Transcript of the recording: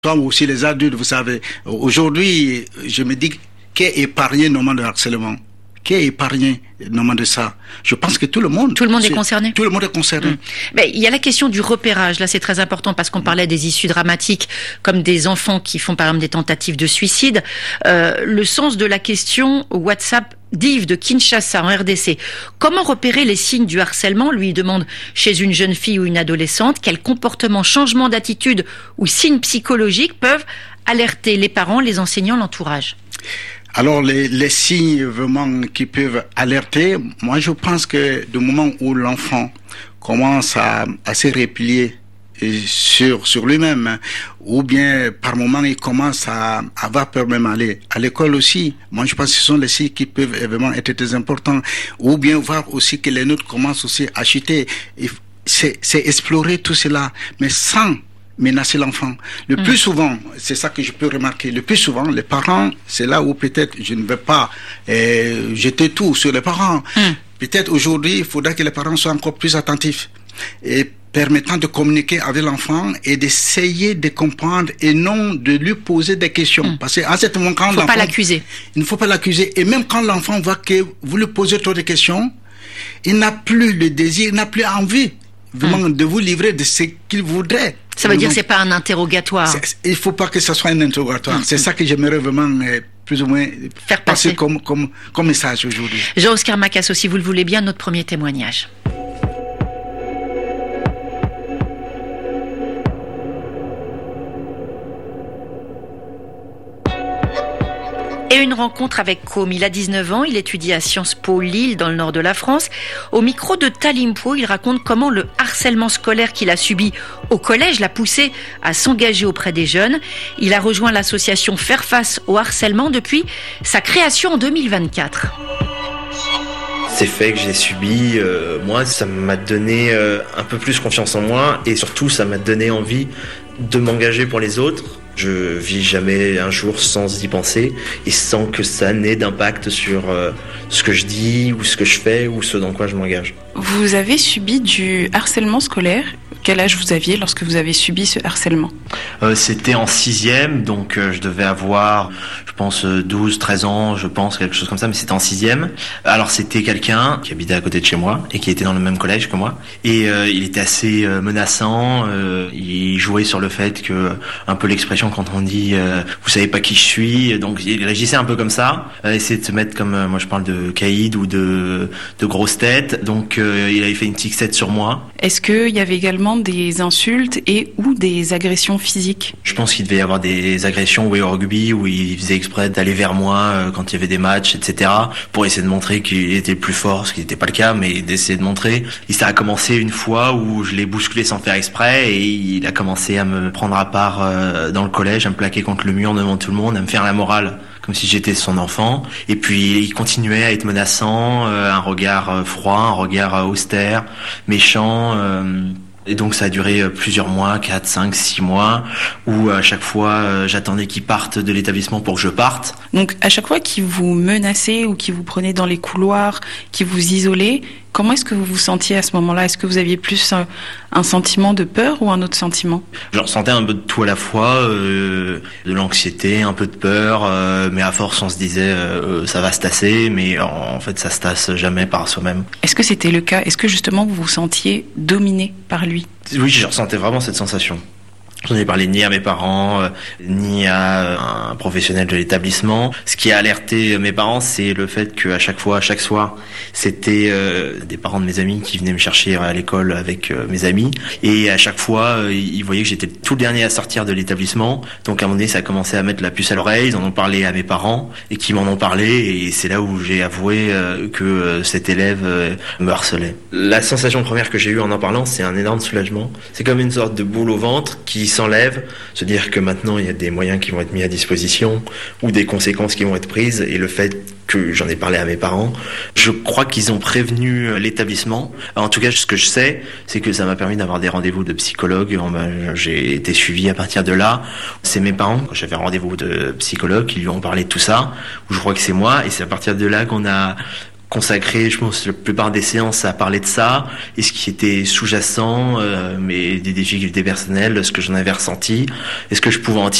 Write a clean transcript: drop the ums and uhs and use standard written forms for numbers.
Comme aussi les adultes, vous savez, aujourd'hui, je me dis, qui est épargné normalement de harcèlement? Qui est épargné normalement de ça? Je pense que tout le monde. Tout le monde est concerné. Tout le monde est concerné. Mais il y a la question du repérage. Là, c'est très important parce qu'on parlait des issues dramatiques, comme des enfants qui font par exemple des tentatives de suicide. Le sens de la question WhatsApp d'Yves de Kinshasa en RDC. Comment repérer les signes du harcèlement, lui demande, chez une jeune fille ou une adolescente? Quels comportements, changements d'attitude ou signes psychologiques peuvent alerter les parents, les enseignants, l'entourage? Alors, les signes vraiment qui peuvent alerter, moi je pense que du moment où l'enfant commence à se replier sur lui-même, ou bien par moment il commence à avoir peur même aller à l'école aussi, moi je pense que ce sont les signes qui peuvent vraiment être très importants, ou bien voir aussi que les notes commencent aussi à chuter. C'est explorer tout cela, mais sans menacer l'enfant. Le plus souvent, c'est ça que je peux remarquer, le plus souvent, les parents, c'est là où peut-être je ne vais pas jeter tout sur les parents. Peut-être aujourd'hui, il faudra que les parents soient encore plus attentifs et permettant de communiquer avec l'enfant et d'essayer de comprendre et non de lui poser des questions. Parce qu'à cet moment, quand l'enfant... Il ne faut pas l'accuser. Et même quand l'enfant voit que vous lui posez trop de questions, il n'a plus le désir, il n'a plus envie vraiment de vous livrer de ce qu'il voudrait. Ça veut dire que c'est pas un interrogatoire. Il faut pas que ce soit un interrogatoire. C'est ça que j'aimerais vraiment plus ou moins faire passer comme message aujourd'hui. Jean-Oscar Macasso, si vous le voulez bien, notre premier témoignage. Et une rencontre avec Com. Il a 19 ans, il étudie à Sciences Po Lille, dans le nord de la France. Au micro de Talimpo, il raconte comment le harcèlement scolaire qu'il a subi au collège l'a poussé à s'engager auprès des jeunes. Il a rejoint l'association Faire face au harcèlement depuis sa création en 2024. Ces faits que j'ai subis, moi, ça m'a donné un peu plus confiance en moi et surtout, ça m'a donné envie de m'engager pour les autres. Je vis jamais un jour sans y penser et sans que ça n'ait d'impact sur ce que je dis ou ce que je fais ou ce dans quoi je m'engage. Vous avez subi du harcèlement scolaire. Quel âge vous aviez lorsque vous avez subi ce harcèlement ? C'était en 6e, donc je devais avoir, je pense, 12, 13 ans, je pense, quelque chose comme ça, mais c'était en 6e. Alors c'était quelqu'un qui habitait à côté de chez moi et qui était dans le même collège que moi. Et il était assez menaçant, il jouait sur le fait que, un peu l'expression quand on dit vous savez pas qui je suis, donc il réagissait un peu comme ça, essayer de se mettre comme, moi je parle de caïd ou de grosse tête, donc il avait fait une petite sur moi. Est-ce qu'il y avait également des insultes et ou des agressions physiques ? Je pense qu'il devait y avoir des agressions au rugby où il faisait exprès d'aller vers moi quand il y avait des matchs, etc. pour essayer de montrer qu'il était plus fort, ce qui n'était pas le cas, mais d'essayer de montrer. Et ça a commencé une fois où je l'ai bousculé sans faire exprès et il a commencé à me prendre à part dans le collège, à me plaquer contre le mur devant tout le monde, à me faire la morale comme si j'étais son enfant. Et puis il continuait à être menaçant, un regard froid, un regard austère, méchant. Et donc ça a duré plusieurs mois, 4, 5, 6 mois, où à chaque fois j'attendais qu'il parte de l'établissement pour que je parte. Donc à chaque fois qu'il vous menaçait ou qu'il vous prenait dans les couloirs, qu'il vous isolait, comment est-ce que vous vous sentiez à ce moment-là ? Est-ce que vous aviez plus un sentiment de peur ou un autre sentiment ? Je ressentais un peu de tout à la fois, de l'anxiété, un peu de peur, mais à force on se disait ça va se tasser, mais en fait ça se tasse jamais par soi-même. Est-ce que c'était le cas ? Est-ce que justement vous vous sentiez dominé par lui ? Oui, je ressentais vraiment cette sensation. J'en ai parlé ni à mes parents, ni à un professionnel de l'établissement. Ce qui a alerté mes parents, c'est le fait qu'à chaque fois, chaque soir, c'était des parents de mes amis qui venaient me chercher à l'école avec mes amis. Et à chaque fois, ils voyaient que j'étais tout le dernier à sortir de l'établissement. Donc à un moment donné, ça a commencé à mettre la puce à l'oreille. Ils en ont parlé à mes parents et qui m'en ont parlé. Et c'est là où j'ai avoué que cet élève me harcelait. La sensation première que j'ai eue en parlant, c'est un énorme soulagement. C'est comme une sorte de boule au ventre qui s'enlève, se dire que maintenant il y a des moyens qui vont être mis à disposition ou des conséquences qui vont être prises, et le fait que j'en ai parlé à mes parents, je crois qu'ils ont prévenu l'établissement. En tout cas, ce que je sais, c'est que ça m'a permis d'avoir des rendez-vous de psychologue. J'ai été suivi à partir de là. C'est mes parents, quand j'avais un rendez-vous de psychologue, qui lui ont parlé de tout ça, où je crois que c'est moi, et c'est à partir de là qu'on a consacré, je pense, la plupart des séances à parler de ça et ce qui était sous-jacent, des difficultés personnelles, ce que j'en avais ressenti, est-ce que je pouvais en